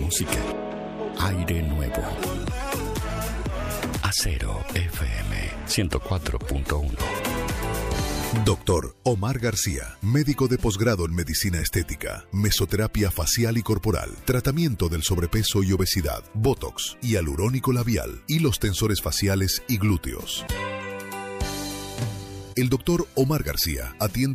música. Aire nuevo. Acero FM 104.1. Doctor Omar García, médico de posgrado en medicina estética, mesoterapia facial y corporal, tratamiento del sobrepeso y obesidad, botox, hialurónico labial, hilos tensores faciales y glúteos. El doctor Omar García atiende